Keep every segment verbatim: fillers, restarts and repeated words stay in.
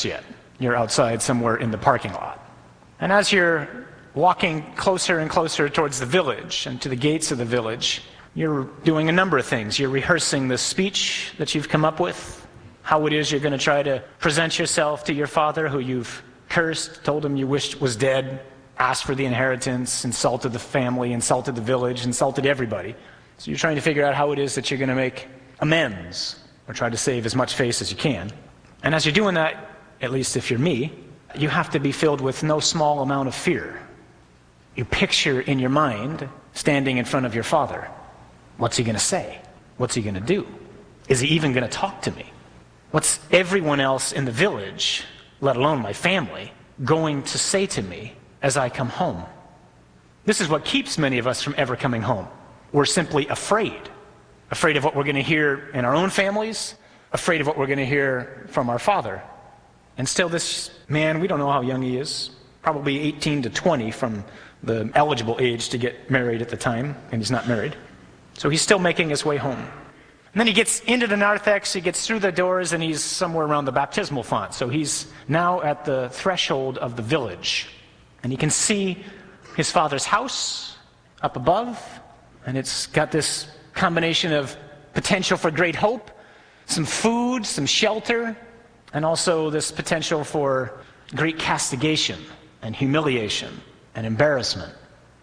just yet. You're outside somewhere in the parking lot. And as you're walking closer and closer towards the village and to the gates of the village, you're doing a number of things. You're rehearsing the speech that you've come up with, how it is you're going to try to present yourself to your father, who you've cursed, told him you wished was dead, asked for the inheritance, insulted the family, insulted the village, insulted everybody. So you're trying to figure out how it is that you're going to make amends, or try to save as much face as you can. And as you're doing that, at least if you're me, you have to be filled with no small amount of fear. You picture in your mind standing in front of your father. What's he going to say? What's he going to do? Is he even going to talk to me? What's everyone else in the village, let alone my family, going to say to me as I come home? This is what keeps many of us from ever coming home. We're simply afraid. Afraid of what we're going to hear in our own families, afraid of what we're going to hear from our father. And still this man, we don't know how young he is, probably eighteen to twenty from the eligible age to get married at the time, and he's not married. So he's still making his way home. And then he gets into the narthex, he gets through the doors, and he's somewhere around the baptismal font. So he's now at the threshold of the village. And he can see his father's house up above, and it's got this combination of potential for great hope, some food, some shelter, and also this potential for great castigation and humiliation and embarrassment.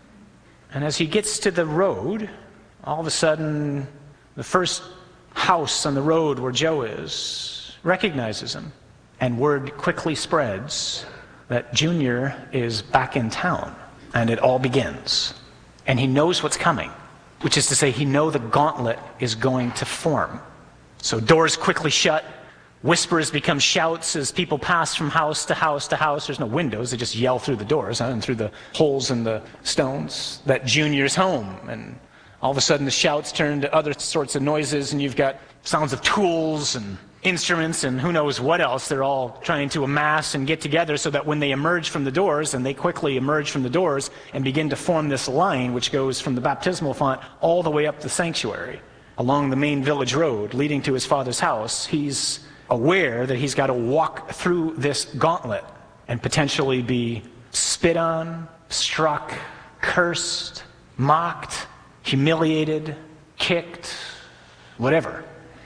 And as he gets to the road, all of a sudden, the first house on the road where Joe is recognizes him, and word quickly spreads that Junior is back in town, and it all begins. And he knows what's coming, which is to say he knows the gauntlet is going to form. So doors quickly shut, whispers become shouts as people pass from house to house to house. There's no windows, they just yell through the doors huh, and through the holes in the stones that Junior's home. And all of a sudden the shouts turn to other sorts of noises, and you've got sounds of tools and instruments and who knows what else. They're all trying to amass and get together so that when they emerge from the doors, and they quickly emerge from the doors and begin to form this line which goes from the baptismal font all the way up the sanctuary along the main village road leading to his father's house, he's aware that he's got to walk through this gauntlet and potentially be spit on, struck, cursed, mocked, humiliated, kicked, whatever.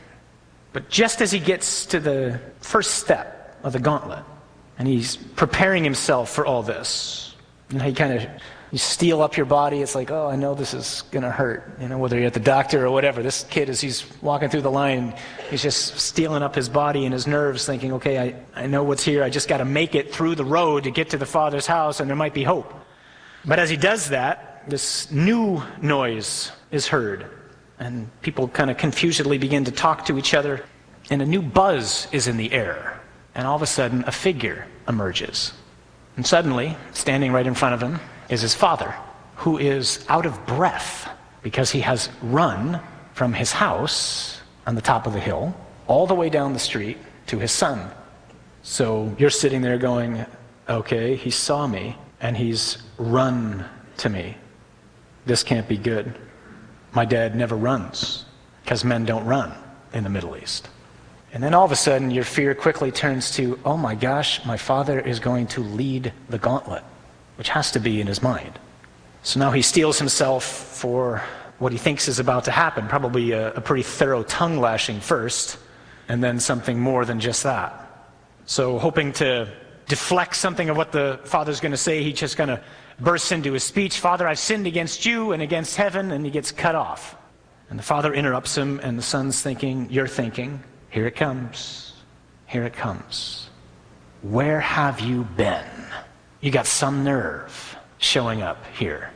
But just as he gets to the first step of the gauntlet, and he's preparing himself for all this, you know, he kind of, you steel up your body, it's like, oh, I know this is going to hurt, you know, whether you're at the doctor or whatever. This kid, as he's walking through the line, he's just steeling up his body and his nerves, thinking, okay, I, I know what's here, I just got to make it through the road to get to the Father's house, and there might be hope. But as he does that, this new noise is heard, and people kind of confusedly begin to talk to each other, and a new buzz is in the air, and all of a sudden a figure emerges. And suddenly, standing right in front of him, is his father, who is out of breath because he has run from his house on the top of the hill all the way down the street to his son. So you're sitting there going, okay, he saw me and he's run to me. This can't be good. My dad never runs because men don't run in the Middle East. And then all of a sudden your fear quickly turns to, oh my gosh, my father is going to lead the gauntlet, which has to be in his mind. So now he steels himself for what he thinks is about to happen, probably a, a pretty thorough tongue lashing first, and then something more than just that. So hoping to deflect something of what the father's going to say, he just kind of bursts into his speech, Father, I've sinned against you and against heaven, and he gets cut off. And the father interrupts him, and the son's thinking, you're thinking, here it comes, here it comes. Where have you been? You got some nerve showing up here.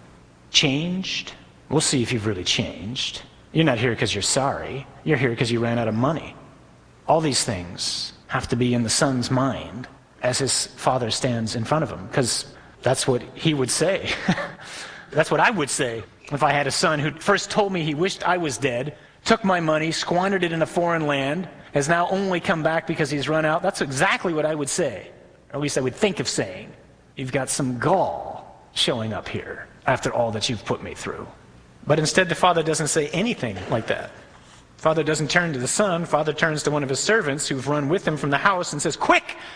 Changed? We'll see if you've really changed. You're not here because you're sorry. You're here because you ran out of money. All these things have to be in the son's mind as his father stands in front of him, because that's what he would say. That's what I would say if I had a son who first told me he wished I was dead, took my money, squandered it in a foreign land, has now only come back because he's run out. That's exactly what I would say, or at least I would think of saying. You've got some gall showing up here after all that you've put me through. But instead the father doesn't say anything like that. Father doesn't turn to the son. Father turns to one of his servants who've run with him from the house and says, quick,